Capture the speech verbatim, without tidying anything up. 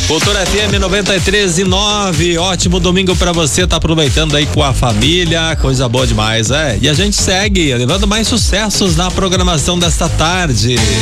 Cultura F M noventa e três e nove, ótimo domingo pra você, tá aproveitando aí com a família, coisa boa demais, é? E a gente segue levando mais sucessos na programação desta tarde.